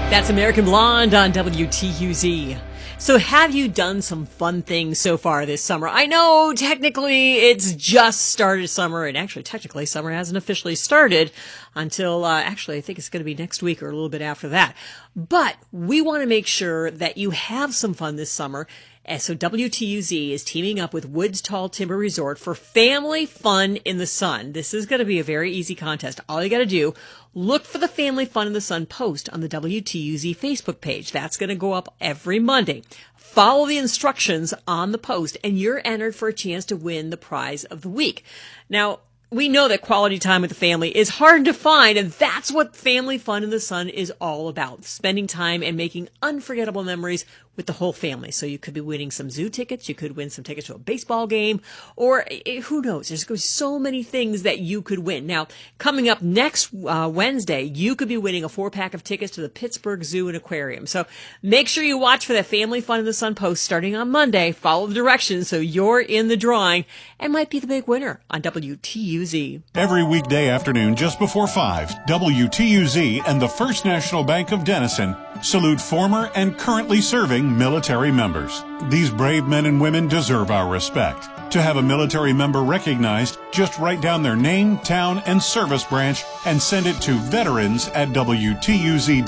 That's American Blonde on WTUZ. So have you done some fun things so far this summer? I know technically it's just started summer, and actually technically summer hasn't officially started until actually I think it's going to be next week or a little bit after that. But we want to make sure that you have some fun this summer. And so WTUZ is teaming up with Woods Tall Timber Resort for Family Fun in the Sun. This is going to be a very easy contest. All you got to do, look for the Family Fun in the Sun post on the WTUZ Facebook page. That's going to go up every Monday. Follow the instructions on the post, and you're entered for a chance to win the prize of the week. Now, we know that quality time with the family is hard to find, and that's what Family Fun in the Sun is all about. Spending time and making unforgettable memories with the whole family. So you could be winning some zoo tickets, you could win some tickets to a baseball game, or who knows, there's so many things that you could win. Now, coming up next Wednesday, you could be winning a 4-pack of tickets to the Pittsburgh Zoo and Aquarium. So make sure you watch for that Family Fun in the Sun post starting on Monday. Follow the directions so you're in the drawing and might be the big winner on WTUZ. Every weekday afternoon just before 5, WTUZ and the First National Bank of Denison salute former and currently serving military members. These brave men and women deserve our respect. To have a military member recognized, just write down their name, town, and service branch and send it to veterans@WTUZ.org.